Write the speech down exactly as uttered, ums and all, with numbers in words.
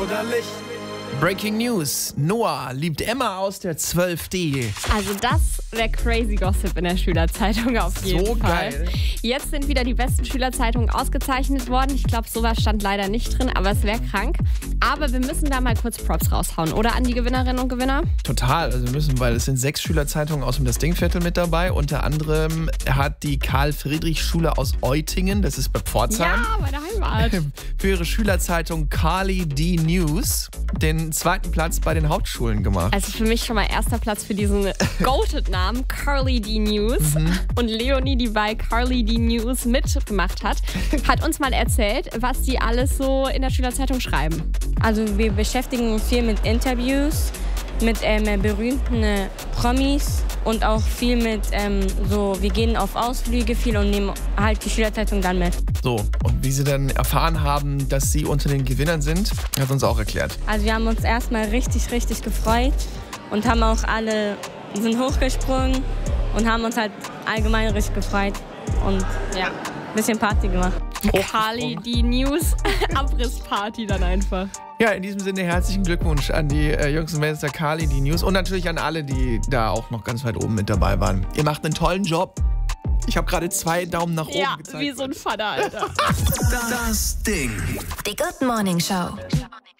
oder Licht. Breaking News. Noah liebt Emma aus der zwölf D. Also das wäre crazy Gossip in der Schülerzeitung auf jeden So Fall. geil. Jetzt sind wieder die besten Schülerzeitungen ausgezeichnet worden. Ich glaube, sowas stand leider nicht drin, aber es wäre krank. Aber wir müssen da mal kurz Props raushauen, oder an die Gewinnerinnen und Gewinner? Total, also wir müssen, weil es sind sechs Schülerzeitungen aus dem Das Dingviertel mit dabei. Unter anderem hat die Karl-Friedrich-Schule aus Eutingen, das ist bei Pforzheim, Ja, meine Heimat. für ihre Schülerzeitung Carly D News den zweiten Platz bei den Hauptschulen gemacht. Also für mich schon mal erster Platz für diesen Goated-Namen, Carly D News. Mhm. Und Leonie, die bei Carly D News mitgemacht hat, hat uns mal erzählt, was die alles so in der Schülerzeitung schreiben. Also wir beschäftigen uns viel mit Interviews, mit ähm, berühmten äh, Promis und auch viel mit ähm, so, wir gehen auf Ausflüge viel und nehmen halt die Schülerzeitung dann mit. So, und wie sie dann erfahren haben, dass sie unter den Gewinnern sind, hat uns auch erklärt. Also wir haben uns erstmal richtig, richtig gefreut und haben auch alle, sind hochgesprungen und haben uns halt allgemein richtig gefreut und ja, ein bisschen Party gemacht. Carly D News, Abrissparty dann einfach. Ja, in diesem Sinne herzlichen Glückwunsch an die äh, Jungs und Mädels der Carly D News und natürlich an alle, die da auch noch ganz weit oben mit dabei waren. Ihr macht einen tollen Job. Ich habe gerade zwei Daumen nach oben Ja, gezeigt. wie so ein Vater, Alter. Das Ding. Die Good Morning Show.